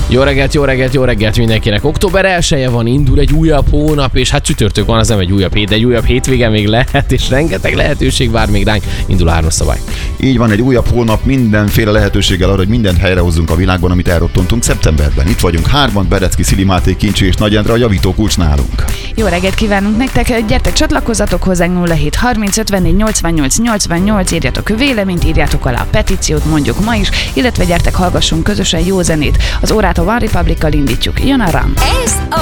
Jó reggelt mindenkinek. Október 1-e van, indul egy újabb hónap, és hát csütörtök van, az nem egy újabb hét, de egy újabb hétvége még lehet, és rengeteg lehetőség vár még ránk. Indul a 3-as szabály. Így van, egy újabb hónap mindenféle lehetőséggel arra, hogy mindent helyrehozzunk a világban, amit elrottontunk szeptemberben. Itt vagyunk hárman, Berecki, Szili Máté, Kincsi és Nagy Endre, a javító kulcs nálunk. Jó reggelt kívánunk nektek, gyertek csatlakozzatok hozzánk 07 30 54 88 88, írjatok véleményt, írjátok alá a petíciót, mondjuk ma is, illetve gyertek hallgassunk közösen jó zenét. Az órát a One Republic-kal indítjuk. Jön a Run!